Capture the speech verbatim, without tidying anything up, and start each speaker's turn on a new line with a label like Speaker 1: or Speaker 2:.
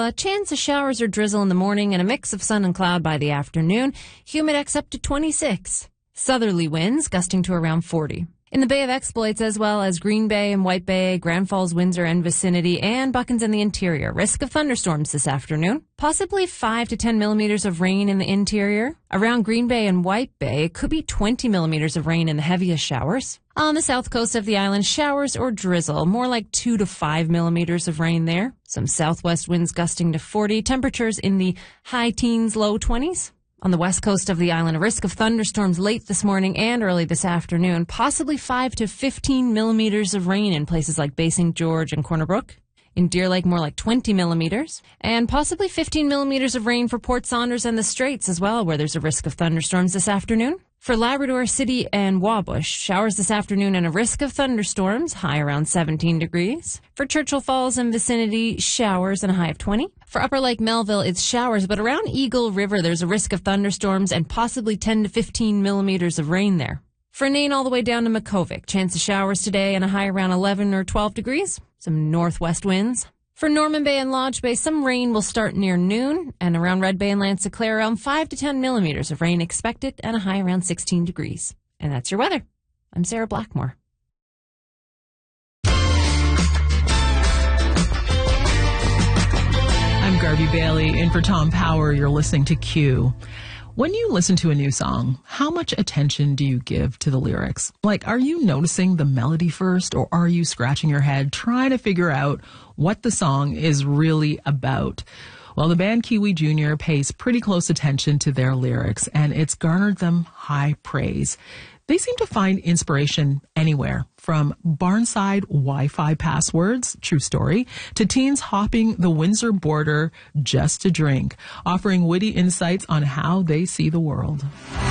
Speaker 1: a chance of showers or drizzle in the morning and a mix of sun and cloud by the afternoon. Humidex up to twenty-six. Southerly winds gusting to around forty. In the Bay of Exploits, as well as Green Bay and White Bay, Grand Falls, Windsor and vicinity, and Buckens and the interior. Risk of thunderstorms this afternoon. Possibly five to ten millimeters of rain in the interior. Around Green Bay and White Bay, it could be twenty millimeters of rain in the heaviest showers. On the south coast of the island, showers or drizzle, more like two to five millimeters of rain there. Some southwest winds gusting to forty. Temperatures in the high teens, low twenties. On the west coast of the island, a risk of thunderstorms late this morning and early this afternoon. Possibly five to fifteen millimeters of rain in places like Bay Saint George and Corner Brook. In Deer Lake, more like twenty millimeters. And possibly fifteen millimeters of rain for Port Saunders and the Straits as well, where there's a risk of thunderstorms this afternoon. For Labrador City and Wabush, showers this afternoon and a risk of thunderstorms, high around seventeen degrees. For Churchill Falls and vicinity, showers and a high of twenty. For Upper Lake Melville, it's showers, but around Eagle River, there's a risk of thunderstorms and possibly ten to fifteen millimeters of rain there. For Nain all the way down to Makkovik, chance of showers today and a high around eleven or twelve degrees. Some northwest winds. For Norman Bay and Lodge Bay, some rain will start near noon, and around Red Bay and Lancy-Clare, around five to ten millimeters of rain expected and a high around sixteen degrees. And that's your weather. I'm Sarah Blackmore.
Speaker 2: I'm Garvey Bailey, in for Tom Power. You're listening to Q. When you listen to a new song, how much attention do you give to the lyrics? Like, are you noticing the melody first, or are you scratching your head trying to figure out what the song is really about? Well, the band Kiwi Junior pays pretty close attention to their lyrics, and it's garnered them high praise. They seem to find inspiration anywhere, from Barnside Wi-Fi passwords, true story, to teens hopping the Windsor border just to drink, offering witty insights on how they see the world.